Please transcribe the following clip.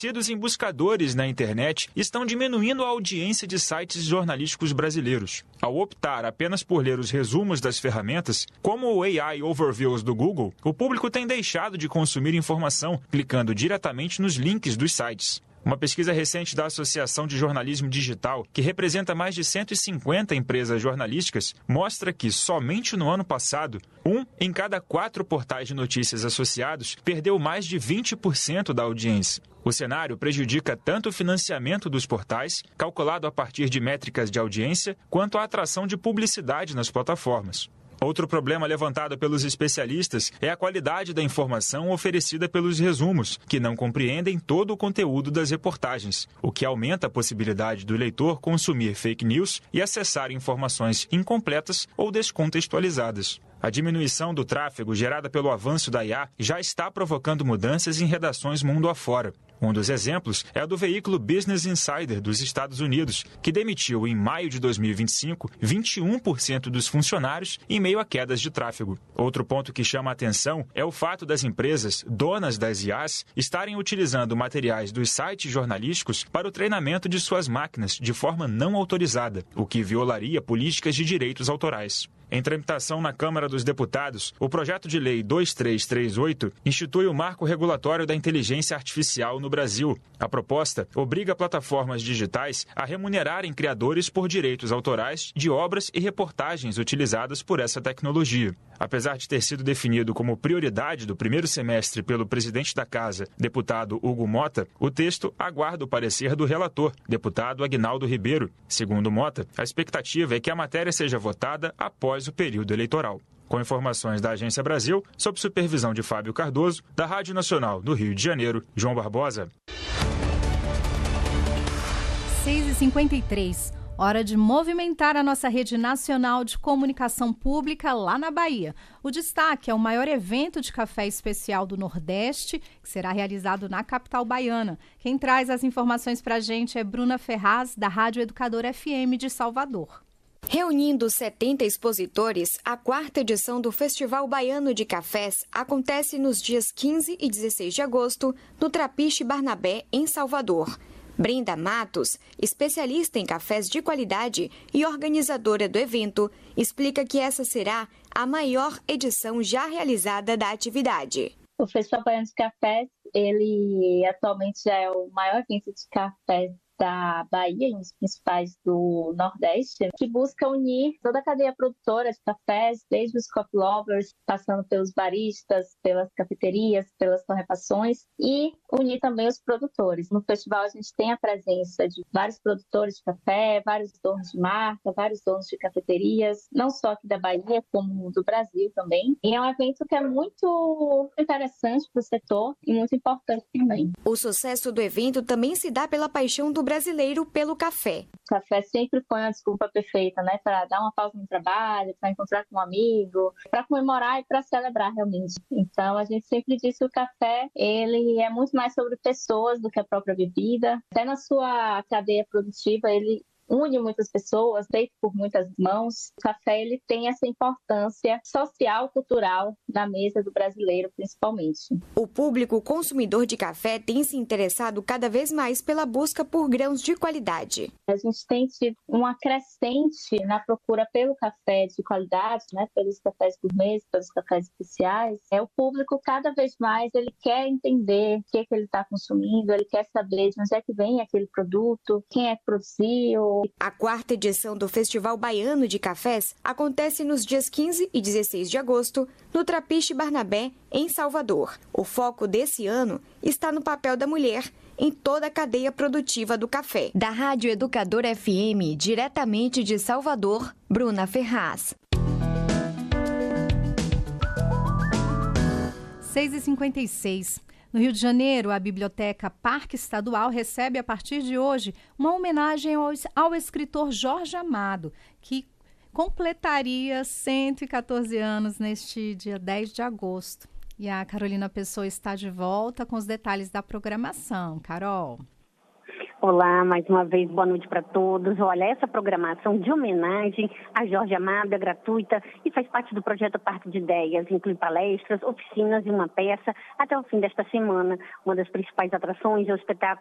Em buscadores na internet estão diminuindo a audiência de sites jornalísticos brasileiros. Ao optar apenas por ler os resumos das ferramentas, como o AI Overviews do Google, o público tem deixado de consumir informação clicando diretamente nos links dos sites. Uma pesquisa recente da Associação de Jornalismo Digital, que representa mais de 150 empresas jornalísticas, mostra que, somente no ano passado, 1 em cada 4 portais de notícias associados perdeu mais de 20% da audiência. O cenário prejudica tanto o financiamento dos portais, calculado a partir de métricas de audiência, quanto a atração de publicidade nas plataformas. Outro problema levantado pelos especialistas é a qualidade da informação oferecida pelos resumos, que não compreendem todo o conteúdo das reportagens, o que aumenta a possibilidade do leitor consumir fake news e acessar informações incompletas ou descontextualizadas. A diminuição do tráfego gerada pelo avanço da IA já está provocando mudanças em redações mundo afora. Um dos exemplos é o do veículo Business Insider dos Estados Unidos, que demitiu em maio de 2025 21% dos funcionários em meio a quedas de tráfego. Outro ponto que chama a atenção é o fato das empresas, donas das IAs, estarem utilizando materiais dos sites jornalísticos para o treinamento de suas máquinas de forma não autorizada, o que violaria políticas de direitos autorais. Em tramitação na Câmara dos Deputados, o projeto de lei 2338 institui o marco regulatório da inteligência artificial no Brasil. A proposta obriga plataformas digitais a remunerarem criadores por direitos autorais de obras e reportagens utilizadas por essa tecnologia. Apesar de ter sido definido como prioridade do primeiro semestre pelo presidente da Casa, deputado Hugo Mota, o texto aguarda o parecer do relator, deputado Aguinaldo Ribeiro. Segundo Mota, a expectativa é que a matéria seja votada após o período eleitoral. Com informações da Agência Brasil, sob supervisão de Fábio Cardoso, da Rádio Nacional do Rio de Janeiro, João Barbosa. 6h53. Hora de movimentar a nossa rede nacional de comunicação pública lá na Bahia. O destaque é o maior evento de café especial do Nordeste, que será realizado na capital baiana. Quem traz as informações para a gente é Bruna Ferraz, da Rádio Educadora FM de Salvador. Reunindo 70 expositores, a 4ª edição do Festival Baiano de Cafés acontece nos dias 15 e 16 de agosto, no Trapiche Barnabé, em Salvador. Brenda Matos, especialista em cafés de qualidade e organizadora do evento, explica que essa será a maior edição já realizada da atividade. O Festival Baiano de Cafés, ele atualmente já é o maior evento de cafés da Bahia e um dos principais do Nordeste, que busca unir toda a cadeia produtora de cafés, desde os coffee lovers, passando pelos baristas, pelas cafeterias, pelas torrefações, e unir também os produtores. No festival a gente tem a presença de vários produtores de café, vários donos de marca, vários donos de cafeterias, não só aqui da Bahia, como do Brasil também. E é um evento que é muito interessante para o setor e muito importante também. O sucesso do evento também se dá pela paixão do brasileiro pelo café. O café sempre foi uma desculpa perfeita, né? Para dar uma pausa no trabalho, para encontrar com um amigo, para comemorar e para celebrar realmente. Então, a gente sempre diz que o café, ele é muito mais sobre pessoas do que a própria bebida. Até na sua cadeia produtiva, ele une muitas pessoas, feito por muitas mãos. O café, ele tem essa importância social, cultural na mesa do brasileiro, principalmente. O público consumidor de café tem se interessado cada vez mais pela busca por grãos de qualidade. A gente tem tido uma crescente na procura pelo café de qualidade, né, pelos cafés gourmets, pelos cafés especiais. O público, cada vez mais, ele quer entender o que ele está consumindo, ele quer saber de onde é que vem aquele produto, quem é que produziu. A 4ª edição do Festival Baiano de Cafés acontece nos dias 15 e 16 de agosto, no Trapiche Barnabé, em Salvador. O foco desse ano está no papel da mulher em toda a cadeia produtiva do café. Da Rádio Educadora FM, diretamente de Salvador, Bruna Ferraz. 6h56. No Rio de Janeiro, a Biblioteca Parque Estadual recebe a partir de hoje uma homenagem ao escritor Jorge Amado, que completaria 114 anos neste dia 10 de agosto. E a Carolina Pessoa está de volta com os detalhes da programação. Carol. Olá, mais uma vez, boa noite para todos. Olha, essa programação de homenagem a Jorge Amado é gratuita e faz parte do projeto Parque de Ideias. Inclui palestras, oficinas e uma peça até o fim desta semana. Uma das principais atrações é o espetáculo